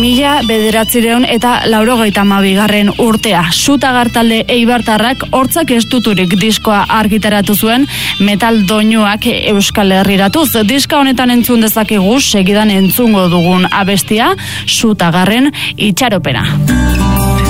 1982 urtea. Sutagar talde eibartarrak hortzak estuturik diskoa argitaratu zuen metal doinuak Euskal Herriratuz. Diska honetan entzun dezakegu segidan entzungo dugun abestia, Sutagarren itxaropena.